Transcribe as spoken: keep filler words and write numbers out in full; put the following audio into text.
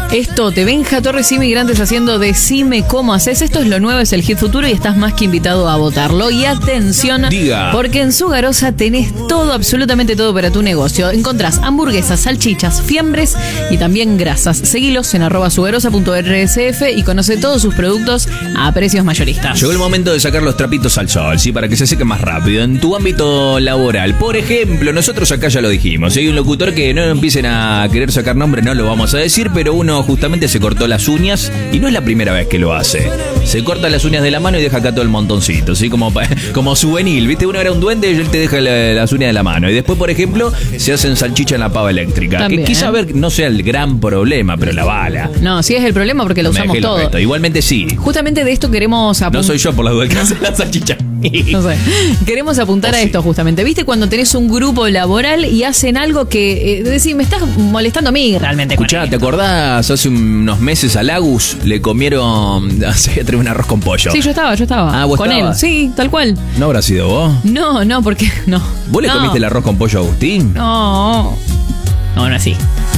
Esto, te Benja Torres Inmigrantes haciendo Decime cómo haces. Esto es lo nuevo, es el hit futuro y estás más que invitado a votarlo. Y atención, Diga. porque en Sugarosa tenés todo, absolutamente todo para tu negocio. Encontrás hamburguesas, salchichas, fiambres y también grasas. Seguilos en arroba sugarosa punto r s f y conoce todos sus productos a precios mayoristas. Llegó el momento de sacar los trapitos al sol, ¿sí? Para que se seque más rápido. En tu ámbito laboral, por ejemplo, nosotros acá ya lo dijimos. Hay un locutor que no empiecen a querer sacar nombre, no lo vamos a decir, pero uno justamente se cortó las uñas y no es la primera vez que lo hace. Se corta las uñas de la mano y deja acá todo el montoncito, ¿sí? Como, como souvenir, ¿viste? Uno era un duende y él te deja la, las uñas de la mano. Y después, por ejemplo, se hacen salchicha en la pava eléctrica. También, que quizá ¿eh? ver no sea el gran problema, pero la bala. No, sí es el problema porque lo No me usamos dejé todo. el resto. Igualmente sí. Justamente de esto queremos apuntar. No soy yo por la duda que hace la salchicha. No sé. Queremos apuntar Oh, a sí. esto justamente. ¿Viste cuando tenés un grupo laboral y hacen algo que eh, decís, me estás molestando a mí realmente? con Escuchá, ¿te esto? acordás? Hace unos meses a Lagus le comieron. Se había traído un arroz con pollo. Sí, yo estaba, yo estaba. Ah, ¿vos con estabas? él. Sí, tal cual. ¿No habrá sido vos? No, no, porque no. ¿Vos le No. comiste el arroz con pollo a Agustín? No. No, no así.